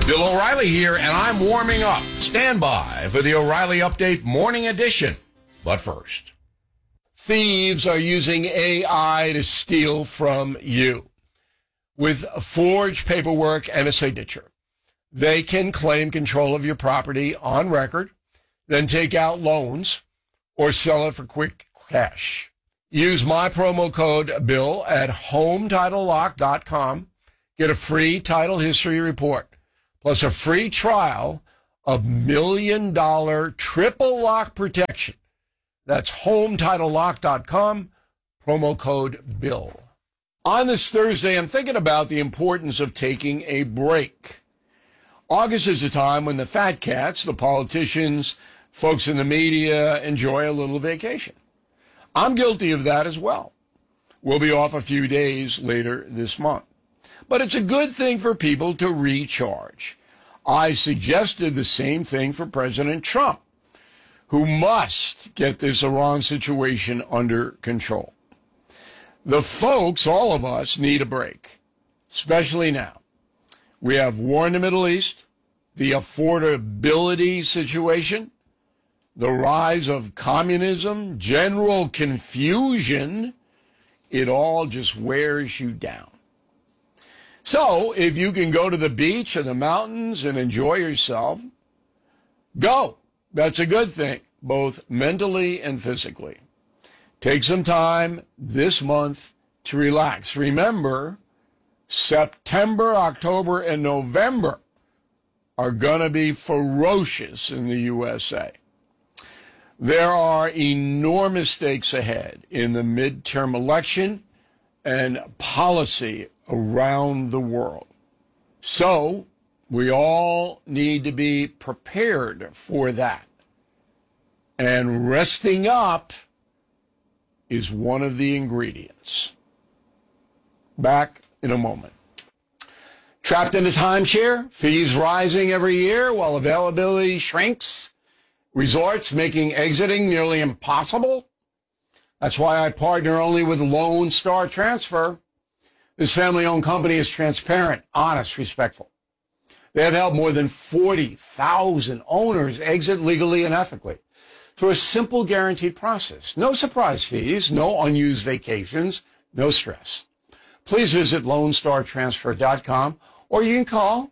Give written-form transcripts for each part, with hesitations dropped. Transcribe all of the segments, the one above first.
Bill O'Reilly here, and I'm warming up. Stand by for the O'Reilly Update Morning Edition. But first, thieves are using AI to steal from you. With forged paperwork and a signature, they can claim control of your property on record, then take out loans or sell it for quick cash. Use my promo code BILL at HomeTitleLock.com. Get a free title history report, plus a free trial of $1 million triple lock protection. That's HomeTitleLock.com, promo code BILL. On this Thursday, I'm thinking about the importance of taking a break. August is a time when the fat cats, the politicians, folks in the media, enjoy a little vacation. I'm guilty of that as well. We'll be off a few days later this month. But it's a good thing for people to recharge. I suggested the same thing for President Trump, who must get this Iran situation under control. The folks, all of us, need a break, especially now. We have war in the Middle East, the affordability situation, the rise of communism, general confusion. It all just wears you down. So if you can go to the beach or the mountains and enjoy yourself, go. That's a good thing, both mentally and physically. Take some time this month to relax. Remember, September, October, and November are going to be ferocious in the USA. There are enormous stakes ahead in the midterm election and policy around the world. So we all need to be prepared for that. And resting up is one of the ingredients. Back in a moment. Trapped in a timeshare, fees rising every year while availability shrinks, resorts making exiting nearly impossible. That's why I partner only with Lone Star Transfer. This family-owned company is transparent, honest, respectful. They have helped more than 40,000 owners exit legally and ethically through a simple guaranteed process. No surprise fees, no unused vacations, no stress. Please visit LoneStarTransfer.com or you can call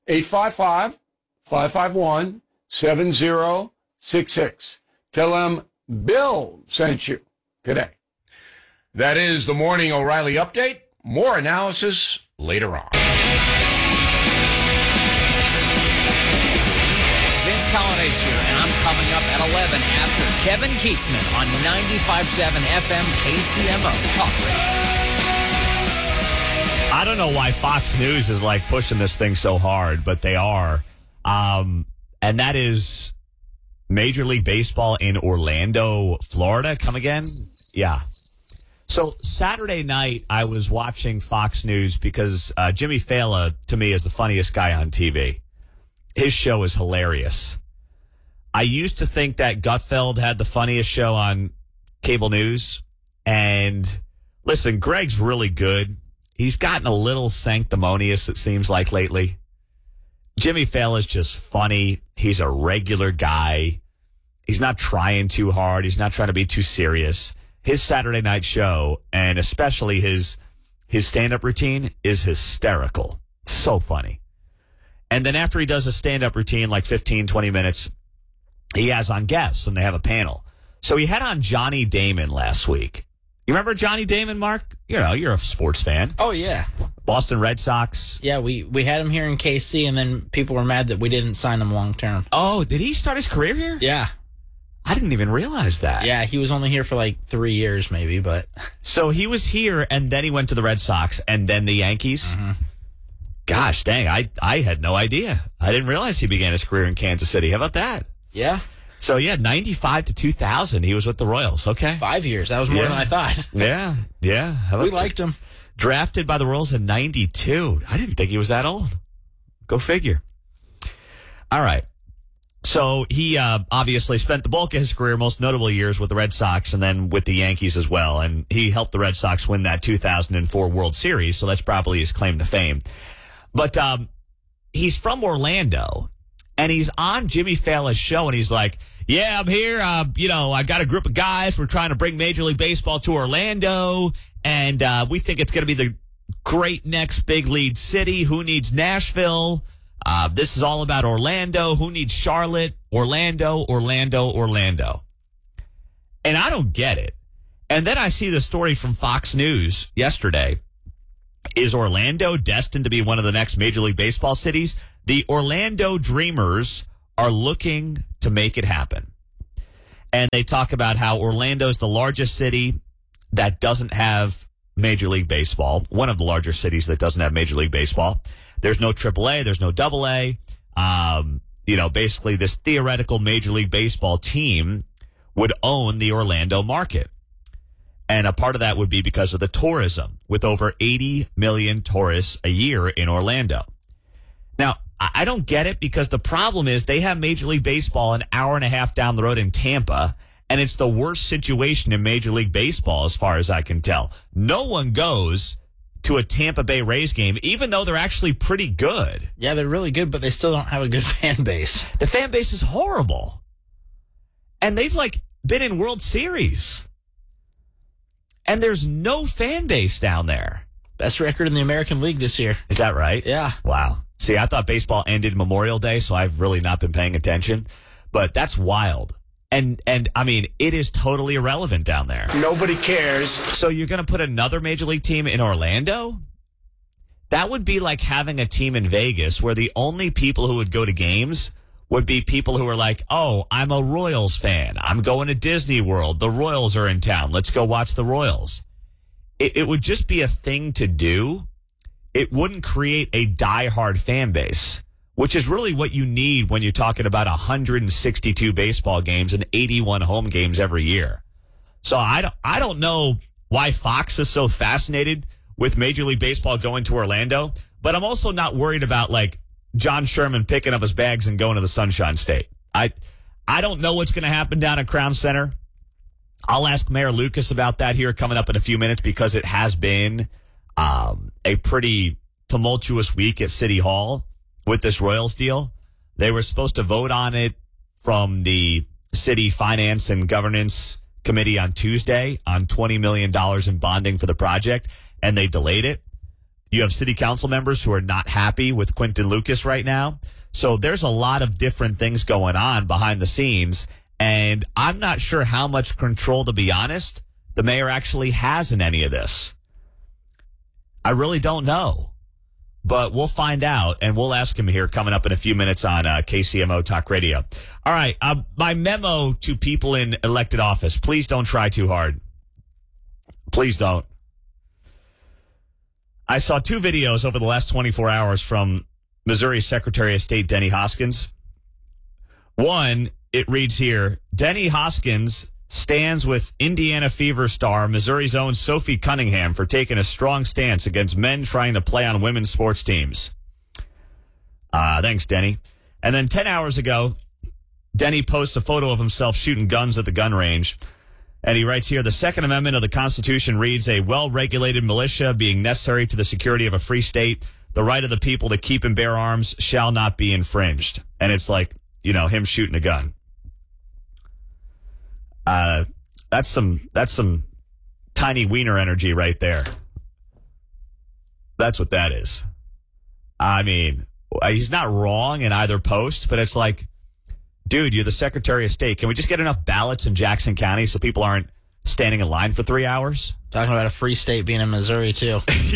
855-551-7066. Tell them Bill sent you today. That is the Morning O'Reilly Update. More analysis later on. Vince Colonnese here, and I'm coming up at 11 after Kevin Keithman on 95.7 FM KCMO Talk Radio. I don't know why Fox News is like pushing this thing so hard, but they are. And that is Major League Baseball in Orlando, Florida. Come again? Yeah. So Saturday night, I was watching Fox News because Jimmy Fallon, to me, is the funniest guy on TV. His show is hilarious. I used to think that Gutfeld had the funniest show on cable news. And listen, Greg's really good. He's gotten a little sanctimonious, it seems like, lately. Jimmy Fallon's just funny. He's a regular guy. He's not trying too hard. He's not trying to be too serious. His Saturday night show, and especially his stand-up routine, is hysterical. It's so funny. And then after he does a stand-up routine, like 15, 20 minutes, he has on guests, and they have a panel. So he had on Johnny Damon last week. You remember Johnny Damon, Mark? You know, you're a sports fan. Oh, yeah. Boston Red Sox. Yeah, we had him here in KC, and then people were mad that we didn't sign him long-term. Oh, did he start his career here? Yeah. I didn't even realize that. Yeah, he was only here for like 3 years maybe, but... So he was here, and then he went to the Red Sox, and then the Yankees? Mm-hmm. Gosh, dang, I had no idea. I didn't realize he began his career in Kansas City. How about that? Yeah. So, yeah, 95 to 2000, he was with the Royals. Okay. 5 years. That was more than I thought. Yeah. We liked him. Drafted by the Royals in 92. I didn't think he was that old. Go figure. All right. So he obviously spent the bulk of his career, most notable years, with the Red Sox and then with the Yankees as well. And he helped the Red Sox win that 2004 World Series, so that's probably his claim to fame. But he's from Orlando, and he's on Jimmy Fallon's show, and he's like, yeah, I'm here. I got a group of guys. We're trying to bring Major League Baseball to Orlando, and we think it's going to be the great next big league city. Who needs Nashville? This is all about Orlando. Who needs Charlotte? Orlando. And I don't get it. And then I see the story from Fox News yesterday. Is Orlando destined to be one of the next Major League Baseball cities? The Orlando Dreamers are looking to make it happen. And they talk about how Orlando is the largest city that doesn't have Major League Baseball, one of the larger cities that doesn't have Major League Baseball. There's no AAA, there's no AA. Basically this theoretical Major League Baseball team would own the Orlando market. And a part of that would be because of the tourism, with over 80 million tourists a year in Orlando. Now, I don't get it, because the problem is they have Major League Baseball an hour and a half down the road in Tampa, and it's the worst situation in Major League Baseball as far as I can tell. No one goes to a Tampa Bay Rays game, even though they're actually pretty good. Yeah, they're really good, but they still don't have a good fan base. The fan base is horrible. And they've been in World Series. And there's no fan base down there. Best record in the American League this year. Is that right? Yeah. Wow. See, I thought baseball ended Memorial Day, so I've really not been paying attention. But that's wild. And I mean, it is totally irrelevant down there. Nobody cares. So you're going to put another Major League team in Orlando? That would be like having a team in Vegas where the only people who would go to games would be people who are like, oh, I'm a Royals fan. I'm going to Disney World. The Royals are in town. Let's go watch the Royals. It would just be a thing to do. It wouldn't create a diehard fan base, which is really what you need when you're talking about 162 baseball games and 81 home games every year. So I don't know why Fox is so fascinated with Major League Baseball going to Orlando, but I'm also not worried about John Sherman picking up his bags and going to the Sunshine State. I don't know what's going to happen down at Crown Center. I'll ask Mayor Lucas about that here coming up in a few minutes, because it has been a pretty tumultuous week at City Hall with this Royals deal. They were supposed to vote on it from the City Finance and Governance Committee on Tuesday on $20 million in bonding for the project, and they delayed it. You have city council members who are not happy with Quinton Lucas right now. So there's a lot of different things going on behind the scenes, and I'm not sure how much control, to be honest, the mayor actually has in any of this. I really don't know, but we'll find out, and we'll ask him here coming up in a few minutes on KCMO Talk Radio. All right, my memo to people in elected office: please don't try too hard. Please don't. I saw two videos over the last 24 hours from Missouri Secretary of State Denny Hoskins. One, it reads here, Denny Hoskins stands with Indiana Fever star Missouri's own Sophie Cunningham for taking a strong stance against men trying to play on women's sports teams. Thanks, Denny. And then 10 hours ago, Denny posts a photo of himself shooting guns at the gun range. And he writes here, the Second Amendment of the Constitution reads, a well-regulated militia being necessary to the security of a free state, the right of the people to keep and bear arms shall not be infringed. And it's him shooting a gun. That's some tiny wiener energy right there. That's what that is. I mean, he's not wrong in either post, but it's like, dude, you're the Secretary of State. Can we just get enough ballots in Jackson County so people aren't standing in line for 3 hours? Talking about a free state being in Missouri, too.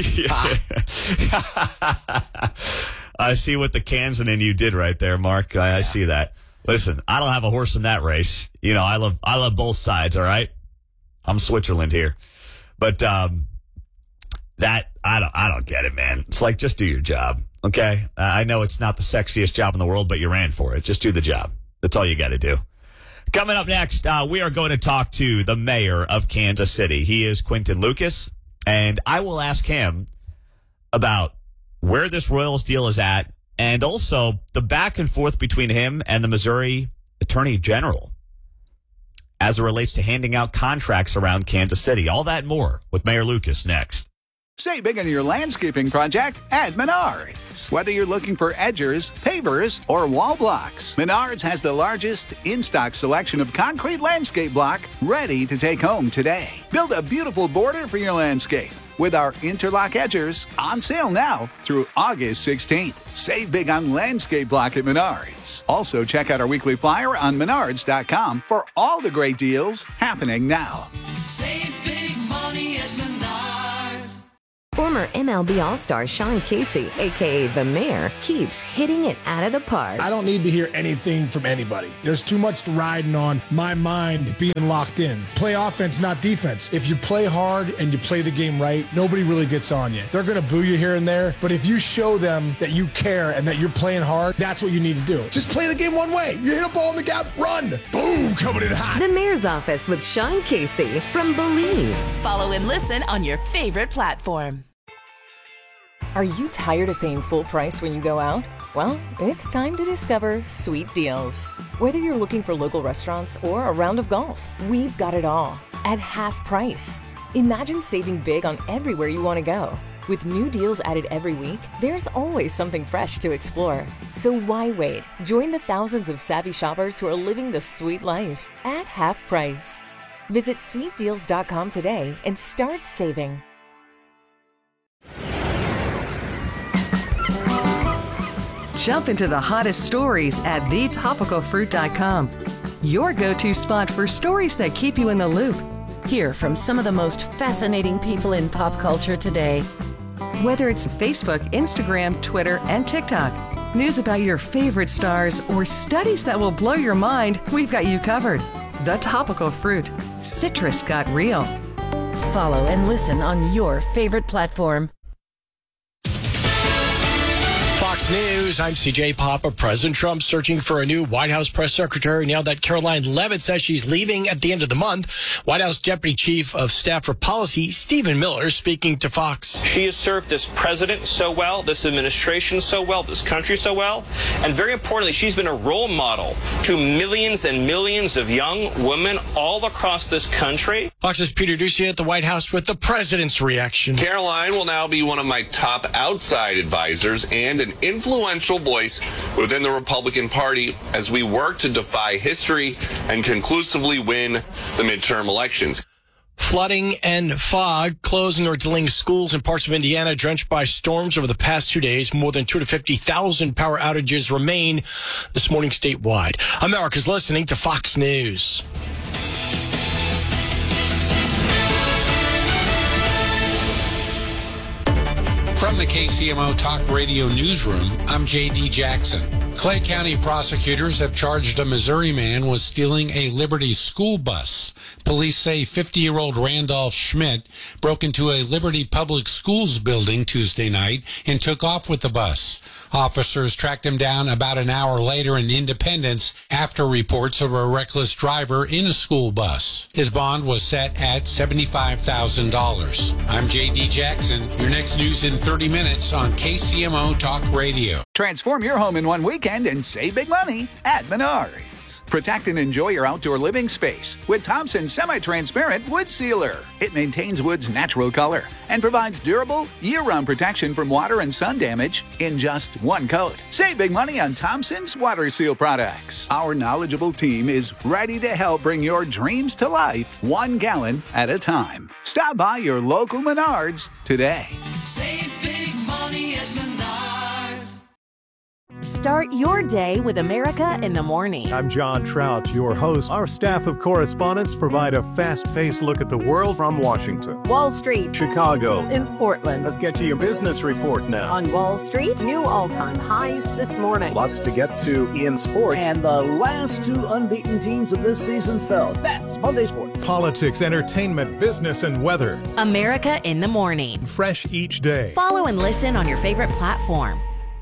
I see what the Kansan in you did right there, Mark. I see that. Listen, I don't have a horse in that race. I love both sides, all right? I'm Switzerland here. But that I don't get it, man. It's like, just do your job, okay? I know it's not the sexiest job in the world, but you ran for it. Just do the job. That's all you got to do. Coming up next, we are going to talk to the mayor of Kansas City. He is Quinton Lucas, and I will ask him about where this Royals deal is at, and also the back and forth between him and the Missouri Attorney General as it relates to handing out contracts around Kansas City. All that and more with Mayor Lucas next. Save big on your landscaping project at Menards. Whether you're looking for edgers, pavers, or wall blocks, Menards has the largest in-stock selection of concrete landscape block ready to take home today. Build a beautiful border for your landscape with our interlock edgers on sale now through August 16th. Save big on landscape block at Menards. Also, check out our weekly flyer on menards.com for all the great deals happening now. Save big money at Menards. Former MLB All-Star Sean Casey, a.k.a. The Mayor, keeps hitting it out of the park. I don't need to hear anything from anybody. There's too much riding on my mind being locked in. Play offense, not defense. If you play hard and you play the game right, nobody really gets on you. They're going to boo you here and there, but if you show them that you care and that you're playing hard, that's what you need to do. Just play the game one way. You hit a ball in the gap, run. Boom, coming in hot. The Mayor's Office with Sean Casey from Believe. Follow and listen on your favorite platform. Are you tired of paying full price when you go out? Well, it's time to discover Sweet Deals. Whether you're looking for local restaurants or a round of golf, we've got it all at half price. Imagine saving big on everywhere you want to go. With new deals added every week, there's always something fresh to explore. So why wait? Join the thousands of savvy shoppers who are living the sweet life at half price. Visit sweetdeals.com today and start saving. Jump into the hottest stories at thetopicalfruit.com. Your go-to spot for stories that keep you in the loop. Hear from some of the most fascinating people in pop culture today. Whether it's Facebook, Instagram, Twitter, and TikTok, news about your favorite stars, or studies that will blow your mind, we've got you covered. The Topical Fruit. Citrus got real. Follow and listen on your favorite platform. Fox News, I'm CJ Papa. President Trump searching for a new White House press secretary now that Caroline Leavitt says she's leaving at the end of the month. White House Deputy Chief of Staff for Policy, Stephen Miller, speaking to Fox. She has served this president so well, this administration so well, this country so well, and very importantly, she's been a role model to millions and millions of young women all across this country. Fox's Peter Ducey at the White House with the president's reaction. Caroline will now be one of my top outside advisors and an influential voice within the Republican Party as we work to defy history and conclusively win the midterm elections. Flooding and fog closing or delaying schools in parts of Indiana drenched by storms over the past 2 days. More than 250,000 power outages remain this morning statewide. America's listening to Fox News. From the KCMO Talk Radio Newsroom, I'm J.D. Jackson. Clay County prosecutors have charged a Missouri man with stealing a Liberty school bus. Police say 50-year-old Randolph Schmidt broke into a Liberty Public Schools building Tuesday night and took off with the bus. Officers tracked him down about an hour later in Independence after reports of a reckless driver in a school bus. His bond was set at $75,000. I'm J.D. Jackson. Your next news in 30 minutes on KCMO Talk Radio. Transform your home in one weekend and save big money at Menards. Protect and enjoy your outdoor living space with Thompson's semi-transparent wood sealer. It maintains wood's natural color and provides durable, year-round protection from water and sun damage in just one coat. Save big money on Thompson's water seal products. Our knowledgeable team is ready to help bring your dreams to life 1 gallon at a time. Stop by your local Menards today. Save big money at Menards. Start your day with America in the Morning. I'm John Trout, your host. Our staff of correspondents provide a fast-paced look at the world from Washington, Wall Street, Chicago, and Portland. Let's get to your business report now. On Wall Street, new all-time highs this morning. Lots to get to in sports. And the last 2 unbeaten teams of this season fell. That's Monday Sports. Politics, entertainment, business, and weather. America in the Morning. Fresh each day. Follow and listen on your favorite platform.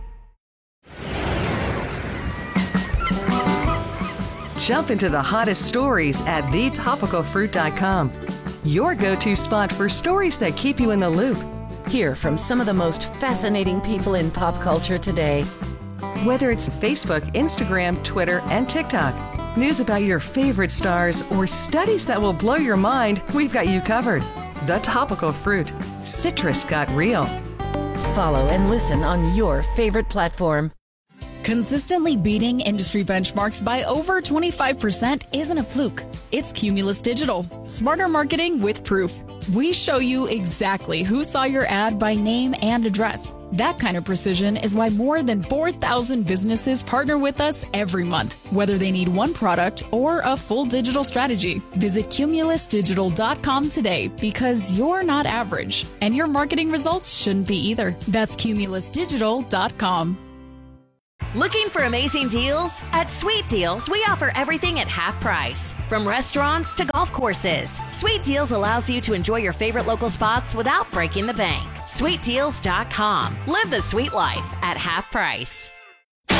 Jump into the hottest stories at thetopicalfruit.com. Your go-to spot for stories that keep you in the loop. Hear from some of the most fascinating people in pop culture today. Whether it's Facebook, Instagram, Twitter, and TikTok, news about your favorite stars, or studies that will blow your mind, we've got you covered. The Topical Fruit. Citrus got real. Follow and listen on your favorite platform. Consistently beating industry benchmarks by over 25% isn't a fluke. It's Cumulus Digital. Smarter marketing with proof. We show you exactly who saw your ad by name and address. That kind of precision is why more than 4,000 businesses partner with us every month, whether they need one product or a full digital strategy. Visit cumulusdigital.com today because you're not average, and your marketing results shouldn't be either. That's cumulusdigital.com. Looking for amazing deals? At Sweet Deals, we offer everything at half price. From restaurants to golf courses, Sweet Deals allows you to enjoy your favorite local spots without breaking the bank. SweetDeals.com. Live the sweet life at half price.